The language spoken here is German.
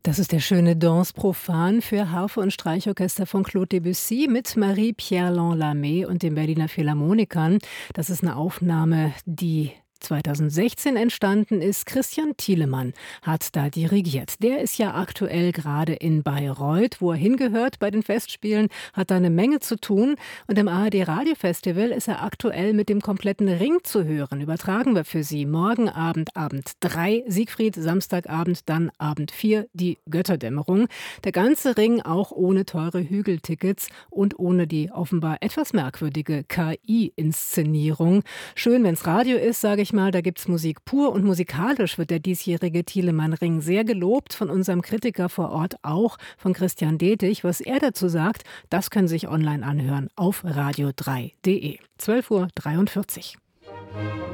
Das ist der schöne Danse profane für Harfe und Streichorchester von Claude Debussy mit Marie-Pierre Lamé und den Berliner Philharmonikern. Das ist eine Aufnahme, die 2016 entstanden ist. Christian Thielemann hat da dirigiert. Der ist ja aktuell gerade in Bayreuth, wo er hingehört bei den Festspielen, hat da eine Menge zu tun. Und im ARD-Radio-Festival ist er aktuell mit dem kompletten Ring zu hören. Übertragen wir für Sie morgen Abend, Abend 3, Siegfried, Samstagabend, dann Abend 4, die Götterdämmerung. Der ganze Ring auch ohne teure Hügeltickets und ohne die offenbar etwas merkwürdige KI-Inszenierung. Schön, wenn's Radio ist, sage ich mal, da gibt's Musik pur und musikalisch wird der diesjährige Thielemann-Ring sehr gelobt, von unserem Kritiker vor Ort auch, von Christian Detig. Was er dazu sagt, das können Sie sich online anhören auf radio3.de. 12:43 Uhr.